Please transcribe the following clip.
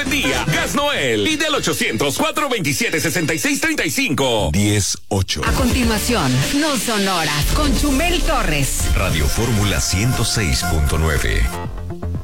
Día, Gas Noel. Pide al 800-427-6635. 10-8. A continuación, No Sonoras con Chumel Torres. Radio Fórmula 106.9.